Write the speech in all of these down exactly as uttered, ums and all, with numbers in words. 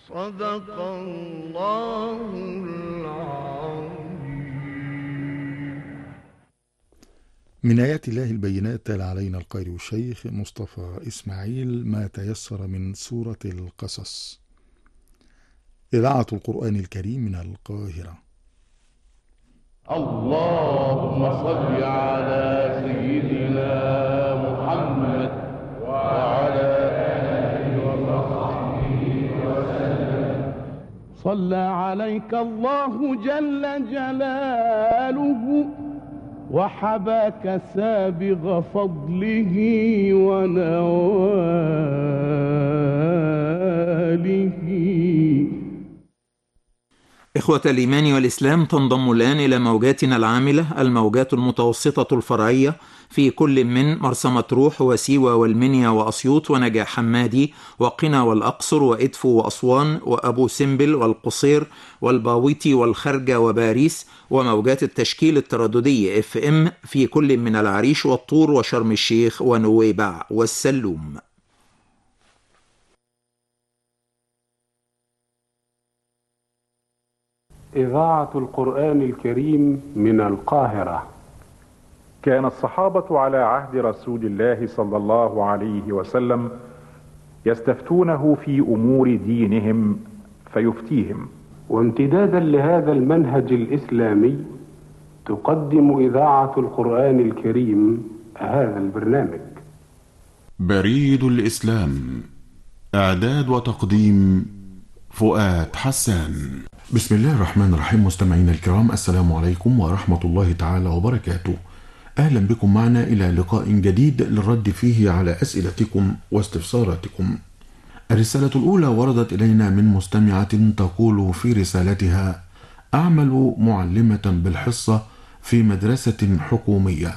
صدق الله العظيم. من آيات الله البينات تلا علينا القارئ الشيخ مصطفى إسماعيل ما تيسر من سورة القصص. إذاعة القرآن الكريم من القاهرة. اللهم صل على سيدنا محمد وعلى آله وصحبه وسلم. صلى عليك الله جل جلاله وحباك سابغ فضله ونواله. إخوة الإيمان والإسلام، تنضم الآن إلى موجاتنا العاملة الموجات المتوسطة الفرعية في كل من مرسى مطروح وسيوة والمنيا وأسيوط ونجع حمادي وقنا والأقصر وإدفو وأسوان وأبو سمبل والقصير والباويتي والخرجة وباريس، وموجات التشكيل الترددي اف ام في كل من العريش والطور وشرم الشيخ ونويبع والسلوم. إذاعة القرآن الكريم من القاهرة. كان الصحابة على عهد رسول الله صلى الله عليه وسلم يستفتونه في أمور دينهم فيفتيهم. وامتدادا لهذا المنهج الإسلامي تقدم إذاعة القرآن الكريم هذا البرنامج. بريد الإسلام، إعداد وتقديم فؤاد حسان. بسم الله الرحمن الرحيم. مستمعينا الكرام، السلام عليكم ورحمة الله تعالى وبركاته. أهلا بكم معنا إلى لقاء جديد للرد فيه على أسئلتكم واستفساراتكم. الرسالة الأولى وردت إلينا من مستمعة تقول في رسالتها: أعمل معلمة بالحصة في مدرسة حكومية،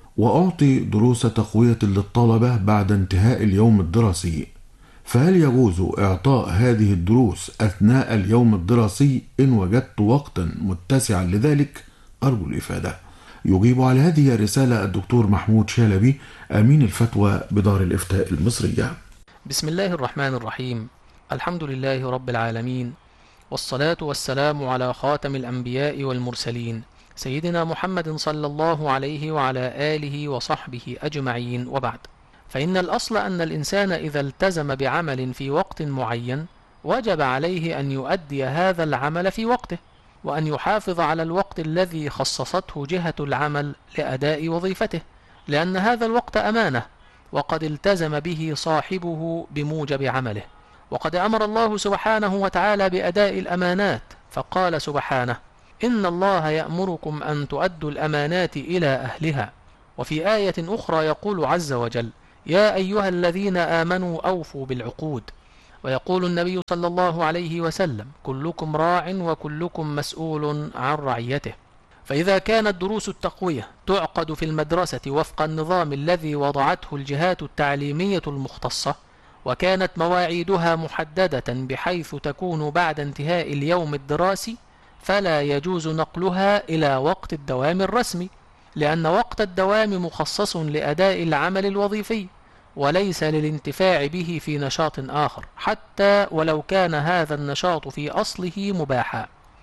وأعطي دروس تقوية للطلبة بعد انتهاء اليوم الدراسي، فهل يجوز إعطاء هذه الدروس أثناء اليوم الدراسي إن وجدت وقتا متسعا لذلك؟ أرجو الإفادة. يجيب على هذه الرسالة الدكتور محمود شالبي، أمين الفتوى بدار الإفتاء المصرية. بسم الله الرحمن الرحيم. الحمد لله رب العالمين، والصلاة والسلام على خاتم الأنبياء والمرسلين سيدنا محمد صلى الله عليه وعلى آله وصحبه أجمعين، وبعد. فإن الأصل أن الإنسان إذا التزم بعمل في وقت معين وجب عليه أن يؤدي هذا العمل في وقته، وأن يحافظ على الوقت الذي خصصته جهة العمل لأداء وظيفته، لأن هذا الوقت أمانة وقد التزم به صاحبه بموجب عمله. وقد أمر الله سبحانه وتعالى بأداء الأمانات، فقال سبحانه: إن الله يأمركم أن تؤدوا الأمانات إلى أهلها. وفي آية أخرى يقول عز وجل: يا أيها الذين آمنوا أوفوا بالعقود. ويقول النبي صلى الله عليه وسلم: كلكم راع وكلكم مسؤول عن رعيته. فإذا كانت دروس التقوية تعقد في المدرسة وفق النظام الذي وضعته الجهات التعليمية المختصة، وكانت مواعيدها محددة بحيث تكون بعد انتهاء اليوم الدراسي، فلا يجوز نقلها إلى وقت الدوام الرسمي، لأن وقت الدوام مخصص لأداء العمل الوظيفي وليس للانتفاع به في نشاط آخر، حتى ولو كان هذا النشاط في أصله مباحا.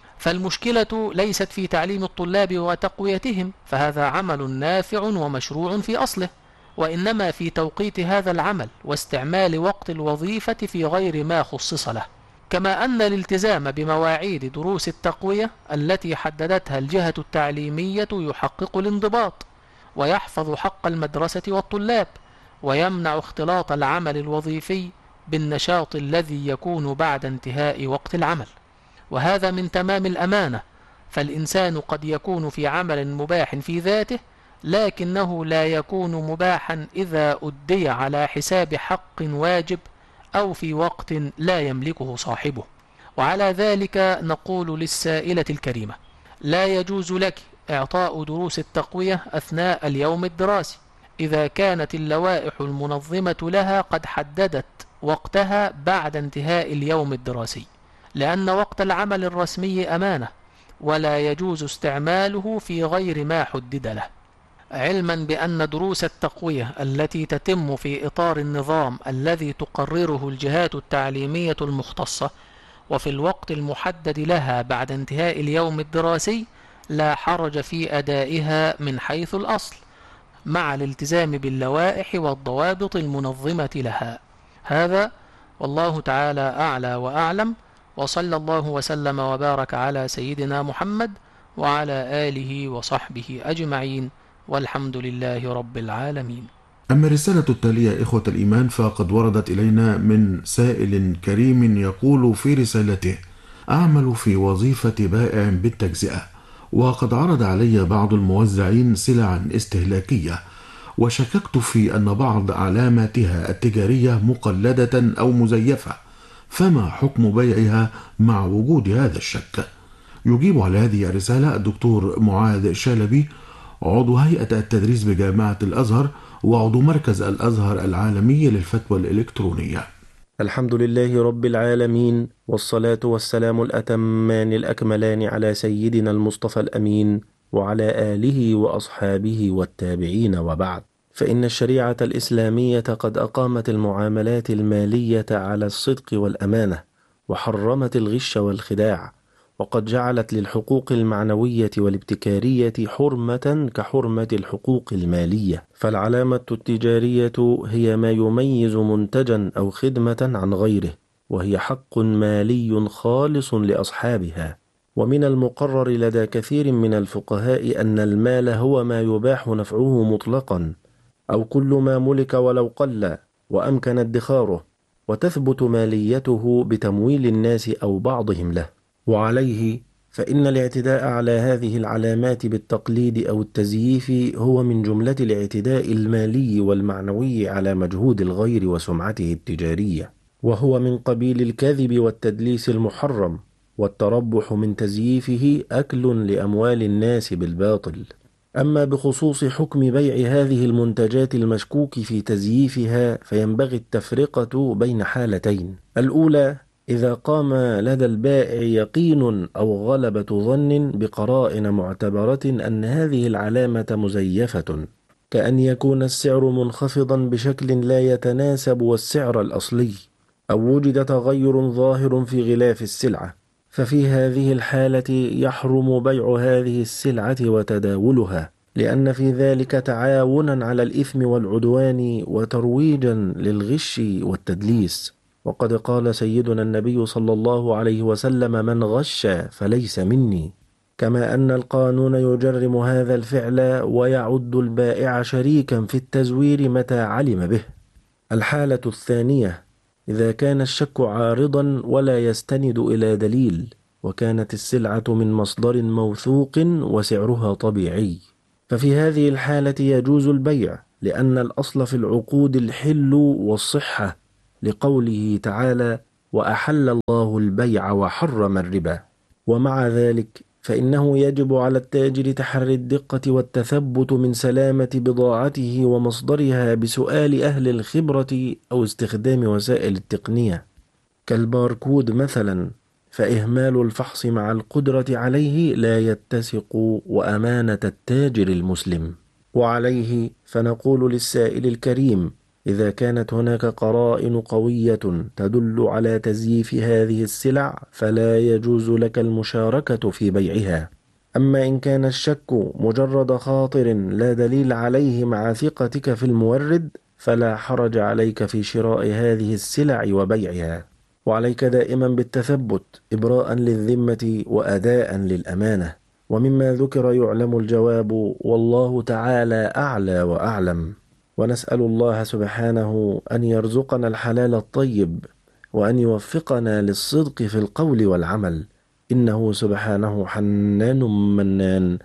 فالمشكلة ليست في تعليم الطلاب وتقويتهم، فهذا عمل نافع ومشروع في أصله، وإنما في توقيت هذا العمل واستعمال وقت الوظيفة في غير ما خصص له. كما أن الالتزام بمواعيد دروس التقوية التي حددتها الجهة التعليمية يحقق الانضباط، ويحفظ حق المدرسة والطلاب، ويمنع اختلاط العمل الوظيفي بالنشاط الذي يكون بعد انتهاء وقت العمل. وهذا من تمام الأمانة، فالإنسان قد يكون في عمل مباح في ذاته، لكنه لا يكون مباحا إذا أدي على حساب حق واجب أو في وقت لا يملكه صاحبه. وعلى ذلك نقول للسائلة الكريمة: لا يجوز لك إعطاء دروس التقوية أثناء اليوم الدراسي إذا كانت اللوائح المنظمة لها قد حددت وقتها بعد انتهاء اليوم الدراسي، لأن وقت العمل الرسمي أمانة، ولا يجوز استعماله في غير ما حدد له، علما بأن دروس التقوية التي تتم في إطار النظام الذي تقرره الجهات التعليمية المختصة وفي الوقت المحدد لها بعد انتهاء اليوم الدراسي لا حرج في أدائها من حيث الأصل، مع الالتزام باللوائح والضوابط المنظمة لها. هذا والله تعالى أعلى وأعلم، وصلى الله وسلم وبارك على سيدنا محمد وعلى آله وصحبه أجمعين، والحمد لله رب العالمين. أما الرسالة التالية إخوة الإيمان فقد وردت إلينا من سائل كريم يقول في رسالته: أعمل في وظيفة بائع بالتجزئة، وقد عرض علي بعض الموزعين سلعا استهلاكية، وشككت في أن بعض علاماتها التجارية مقلدة أو مزيفة، فما حكم بيعها مع وجود هذا الشك؟ يجيب على هذه الرسالة الدكتور معاذ شلبي، عضو هيئة التدريس بجامعة الأزهر وعضو مركز الأزهر العالمي للفتوى الإلكترونية. الحمد لله رب العالمين، والصلاة والسلام الأتمان الأكملان على سيدنا المصطفى الأمين وعلى آله وأصحابه والتابعين، وبعد. فإن الشريعة الإسلامية قد أقامت المعاملات المالية على الصدق والأمانة، وحرمت الغش والخداع، وقد جعلت للحقوق المعنوية والابتكارية حرمة كحرمة الحقوق المالية. فالعلامة التجارية هي ما يميز منتجا أو خدمة عن غيره، وهي حق مالي خالص لأصحابها. ومن المقرر لدى كثير من الفقهاء أن المال هو ما يباح نفعه مطلقا، أو كل ما ملك ولو قل وأمكن ادخاره، وتثبت ماليته بتمويل الناس أو بعضهم له. وعليه فإن الاعتداء على هذه العلامات بالتقليد أو التزييف هو من جملة الاعتداء المالي والمعنوي على مجهود الغير وسمعته التجارية، وهو من قبيل الكذب والتدليس المحرم، والتربح من تزييفه أكل لأموال الناس بالباطل. أما بخصوص حكم بيع هذه المنتجات المشكوك في تزييفها فينبغي التفرقة بين حالتين: الأولى إذا قام لدى البائع يقين أو غلبة ظن بقرائن معتبرة أن هذه العلامة مزيفة، كأن يكون السعر منخفضا بشكل لا يتناسب والسعر الأصلي، أو وجد تغير ظاهر في غلاف السلعة، ففي هذه الحالة يحرم بيع هذه السلعة وتداولها، لأن في ذلك تعاونا على الإثم والعدوان وترويجا للغش والتدليس. وقد قال سيدنا النبي صلى الله عليه وسلم: من غش فليس مني. كما أن القانون يجرم هذا الفعل ويعد البائع شريكا في التزوير متى علم به. الحالة الثانية إذا كان الشك عارضا ولا يستند إلى دليل، وكانت السلعة من مصدر موثوق وسعرها طبيعي، ففي هذه الحالة يجوز البيع، لأن الأصل في العقود الحل والصحة، لقوله تعالى: وأحل الله البيع وحرم الربا. ومع ذلك فإنه يجب على التاجر تحري الدقة والتثبت من سلامة بضاعته ومصدرها بسؤال أهل الخبرة أو استخدام وسائل التقنية كالباركود مثلا، فإهمال الفحص مع القدرة عليه لا يتسق وأمانة التاجر المسلم. وعليه فنقول للسائل الكريم: إذا كانت هناك قرائن قوية تدل على تزييف هذه السلع فلا يجوز لك المشاركة في بيعها. أما إن كان الشك مجرد خاطر لا دليل عليه مع ثقتك في المورد فلا حرج عليك في شراء هذه السلع وبيعها، وعليك دائما بالتثبت إبراء للذمة وأداء للأمانة. ومما ذكر يعلم الجواب، والله تعالى أعلى وأعلم. ونسأل الله سبحانه أن يرزقنا الحلال الطيب، وأن يوفقنا للصدق في القول والعمل، إنه سبحانه حنان منان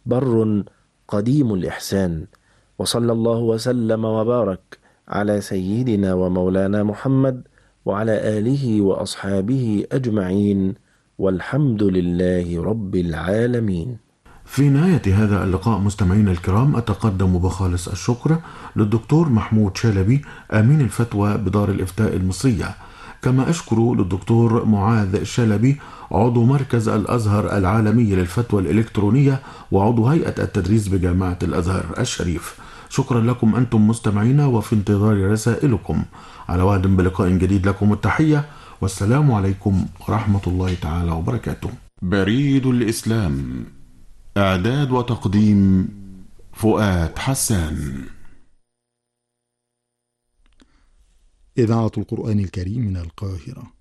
بر قديم الإحسان. وصلى الله وسلم وبارك على سيدنا ومولانا محمد وعلى آله وأصحابه أجمعين، والحمد لله رب العالمين. في نهاية هذا اللقاء مستمعينا الكرام أتقدم بخالص الشكر للدكتور محمود شلبي أمين الفتوى بدار الإفتاء المصرية، كما أشكر للدكتور معاذ شلبي عضو مركز الأزهر العالمي للفتوى الإلكترونية وعضو هيئة التدريس بجامعة الأزهر الشريف. شكرا لكم أنتم مستمعينا، وفي انتظار رسائلكم. على وعد بلقاء جديد، لكم التحية والسلام عليكم ورحمة الله تعالى وبركاته. بريد الإسلام، إعداد وتقديم فؤاد حسان. إذاعة القرآن الكريم من القاهرة.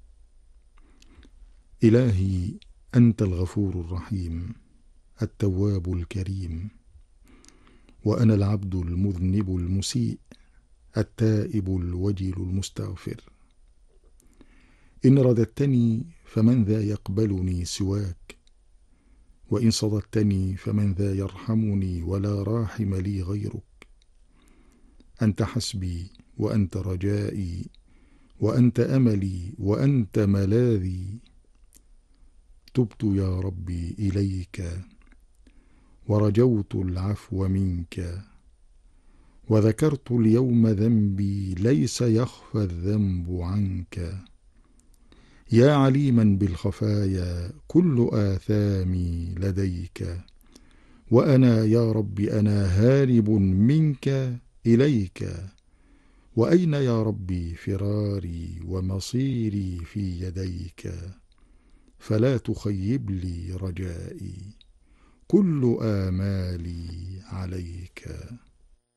إلهي أنت الغفور الرحيم التواب الكريم، وأنا العبد المذنب المسيء التائب الوجل المستغفر. إن رددتني فمن ذا يقبلني سواك، وإن صددتني فمن ذا يرحمني ولا راحم لي غيرك. أنت حسبي وأنت رجائي وأنت أملي وأنت ملاذي. تبت يا ربي إليك ورجوت العفو منك، وذكرت اليوم ذنبي ليس يخفى الذنب عنك. يا عليما بالخفايا كل آثامي لديك، وأنا يا رب أنا هارب منك إليك. وأين يا ربي فراري ومصيري في يديك، فلا تخيب لي رجائي كل آمالي عليك.